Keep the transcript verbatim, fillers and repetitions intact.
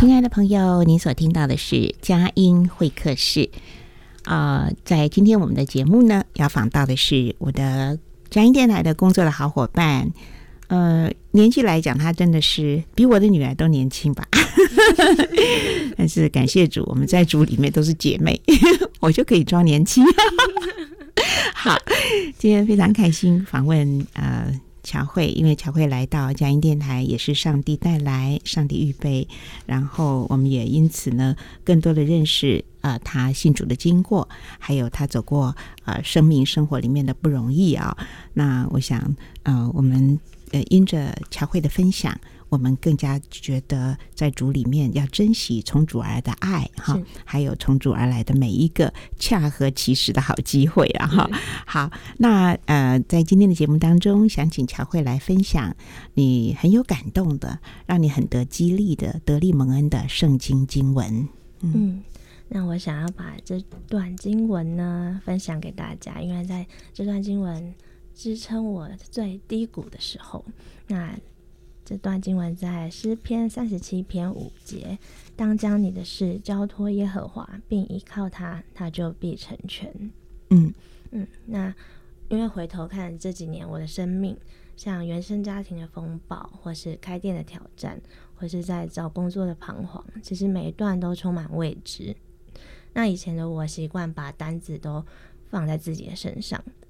亲爱的朋友，您所听到的是佳音会客室。呃，在今天我们的节目呢，要访到的是我的佳音电台的工作的好伙伴。呃，年纪来讲，他真的是比我的女儿都年轻吧。但是感谢主，我们在主里面都是姐妹，我就可以装年轻。好，今天非常开心访问呃乔慧，因为乔慧来到佳音电台也是上帝带来，上帝预备，然后我们也因此呢更多的认识呃他信主的经过，还有他走过呃生命生活里面的不容易啊。那我想呃我们呃因着乔慧的分享，我们更加觉得在主里面要珍惜从主而来的爱哈，还有从主而来的每一个恰合其时的好机会啊哈。好，那呃在今天的节目当中，想请乔慧来分享你很有感动的，让你很得激励的得力蒙恩的圣经经文。 嗯, 嗯那我想要把这段经文呢分享给大家，因为在这段经文支撑我最低谷的时候，那这段经文在诗篇三十七篇五节，当将你的事交托耶和华，并依靠他，他就必成全。 嗯嗯，那因为回头看这几年我的生命，像原生家庭的风暴，或是开店的挑战，或是在找工作的彷徨，其实每一段都充满未知。那以前的我习惯把担子都放在自己的身上，